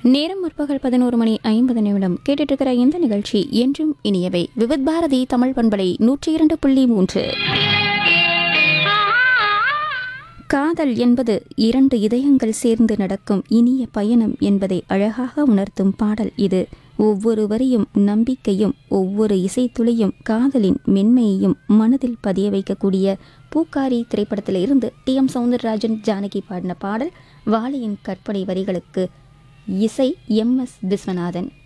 நேரம் முற்பகல் 11:50 கேட்டுட்டு இருக்கிற இந்த நிகழ்ச்சி என்றும் இனியவை. விவித் பாரதி தமிழ் பண்பலை 102.3. காதல் என்பது இரண்டு இதயங்கள் சேர்ந்து நடக்கும் இனிய பயணம் என்பதை அழகாக உணர்த்தும் பாடல் இது. ஒவ்வொரு வரியும் நம்பிக்கையும், ஒவ்வொரு இசைத்துளியும் காதலின் மென்மையையும் மனதில் பதிய வைக்கக்கூடிய பூக்காரி திரைப்படத்தில் இருந்து டி.எம். சௌந்தரராஜன் ஜானகி பாடின பாடல். வாலியின் கற்பனை வரிகளுக்கு இசை எம்.எஸ். விஸ்வநாதன்.